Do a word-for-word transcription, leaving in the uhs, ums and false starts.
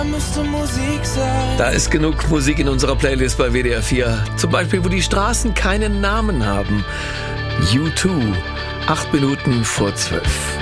müsste Musik sein. Da ist genug Musik in unserer Playlist bei W D R vier. Zum Beispiel, wo die Straßen keinen Namen haben. U zwei, acht Minuten vor zwölf.